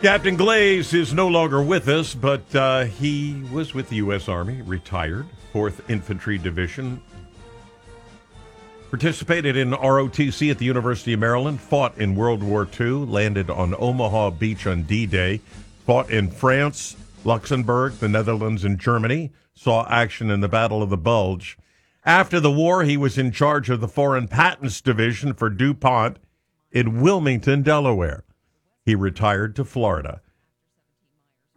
Captain Glaze is no longer with us, but he was with the U.S. Army, retired, 4th Infantry Division, participated in ROTC at the University of Maryland, fought in World War II, landed on Omaha Beach on D-Day, fought in France, Luxembourg, the Netherlands, and Germany, saw action in the Battle of the Bulge. After the war, he was in charge of the Foreign Patents Division for DuPont in Wilmington, Delaware. He retired to Florida.